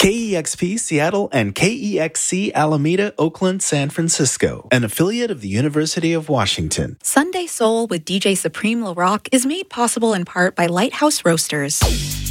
KEXP Seattle and KEXC Alameda, Oakland, San Francisco, an affiliate of the University of Washington. Sunday Soul with DJ Supreme LaRock is made possible in part by Lighthouse Roasters.